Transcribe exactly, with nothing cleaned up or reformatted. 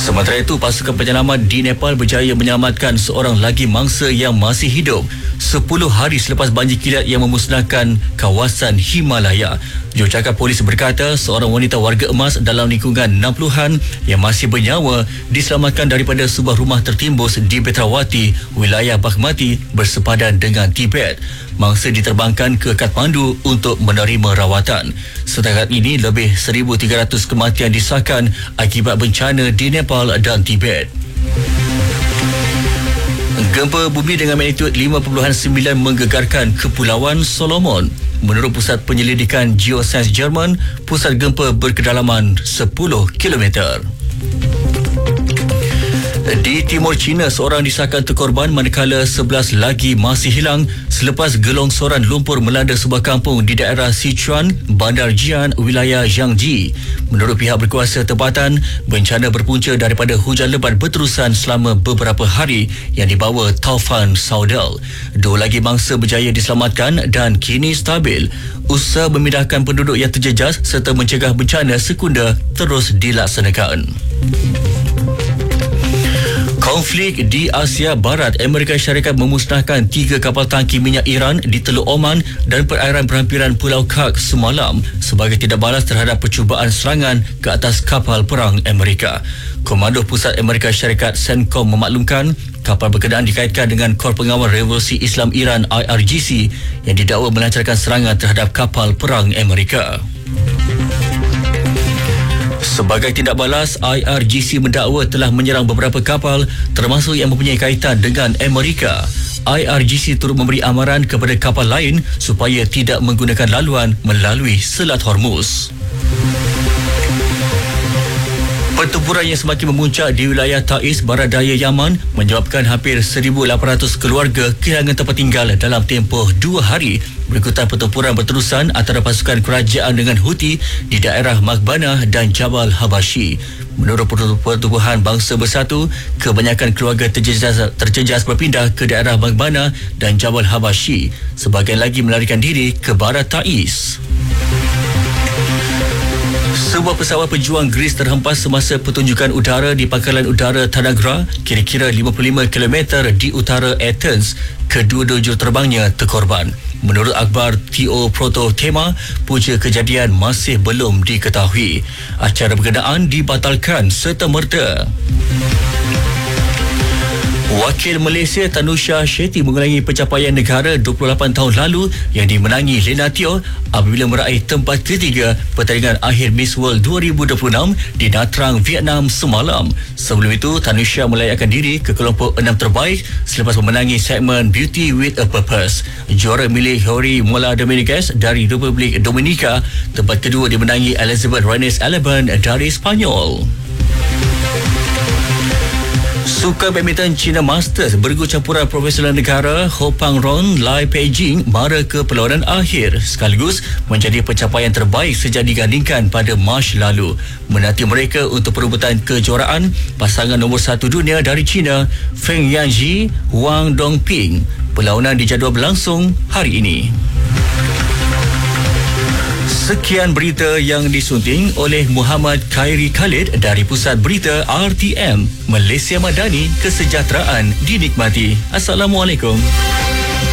Sementara itu, pasukan penyelamat di Nepal berjaya menyelamatkan seorang lagi mangsa yang masih hidup sepuluh hari selepas banjir kilat yang memusnahkan kawasan Himalaya. Jurucakap polis berkata seorang wanita warga emas dalam lingkungan enam puluhan yang masih bernyawa diselamatkan daripada sebuah rumah tertimbus di Betrawati, wilayah Baghmati bersepadan dengan Tibet. Mangsa diterbangkan ke Kathmandu untuk menerima rawatan. Setakat ini lebih seribu tiga ratus kematian disahkan akibat bencana di Nepal dan Tibet. Gempa bumi dengan magnitud lima perpuluhan sembilan menggegarkan Kepulauan Solomon. Menurut Pusat Penyelidikan Geosains Jerman, pusat gempa berkedalaman sepuluh kilometer. Di Timur China, seorang disahkan terkorban manakala sebelas lagi masih hilang selepas gelongsoran lumpur melanda sebuah kampung di daerah Sichuan, Bandar Jian, wilayah Jiangji. Menurut pihak berkuasa tempatan, bencana berpunca daripada hujan lebat berterusan selama beberapa hari yang dibawa taufan Saudal. Dua lagi mangsa berjaya diselamatkan dan kini stabil. Usaha memindahkan penduduk yang terjejas serta mencegah bencana sekunda terus dilaksanakan. Konflik di Asia Barat, Amerika Syarikat memusnahkan tiga kapal tangki minyak Iran di Teluk Oman dan perairan berhampiran Pulau Kak semalam sebagai tindak balas terhadap percubaan serangan ke atas kapal perang Amerika. Komando Pusat Amerika Syarikat CENTCOM memaklumkan kapal berkenaan dikaitkan dengan Kor Pengawal Revolusi Islam Iran I R G C yang didakwa melancarkan serangan terhadap kapal perang Amerika. Sebagai tindak balas, I R G C mendakwa telah menyerang beberapa kapal termasuk yang mempunyai kaitan dengan Amerika. I R G C turut memberi amaran kepada kapal lain supaya tidak menggunakan laluan melalui Selat Hormuz. Pertempuran yang semakin memuncak di wilayah Taiz, barat daya Yaman menyebabkan hampir seribu lapan ratus keluarga kehilangan tempat tinggal dalam tempoh dua hari berikutan pertempuran berterusan antara pasukan kerajaan dengan Houthi di daerah Maghbanah dan Jabal Habashi. Menurut Pertubuhan Bangsa Bersatu, kebanyakan keluarga terjejas, terjejas berpindah ke daerah Maghbanah dan Jabal Habashi. Sebahagian lagi melarikan diri ke barat Taiz. Sebuah pesawat pejuang Greece terhempas semasa pertunjukan udara di pangkalan udara Tanagra, kira-kira lima puluh lima kilometer di utara Athens. Kedua-dua juruterbangnya terkorban. Menurut akhbar T O Proto Tema, punca kejadian masih belum diketahui. Acara berkenaan dibatalkan serta-merta. Wakil Malaysia Tanusha Shetty mengulangi pencapaian negara dua puluh lapan tahun lalu yang dimenangi Lena Teo apabila meraih tempat ketiga pertandingan akhir Miss World dua ribu dua puluh enam di Nha Trang, Vietnam semalam. Sebelum itu, Tanusha melayakkan diri ke kelompok enam terbaik selepas memenangi segmen Beauty with a Purpose. Juara milik Hori Mola Dominguez dari Republik Dominika, tempat kedua dimenangi Elizabeth Renes Eleban dari Spanyol. Sukan badminton China Masters bergu campuran profesional negara Ho Pang Ron Lai Peijing mara ke perlawanan akhir sekaligus menjadi pencapaian terbaik sejak digandingkan pada Mac lalu. Menanti mereka untuk perebutan kejuaraan, pasangan nombor satu dunia dari China Feng Yanji Wang Dongping. Perlawanan dijadual berlangsung hari ini. Sekian berita yang disunting oleh Muhammad Khairi Khalid dari Pusat Berita R T M. Malaysia Madani, kesejahteraan dinikmati. Assalamualaikum.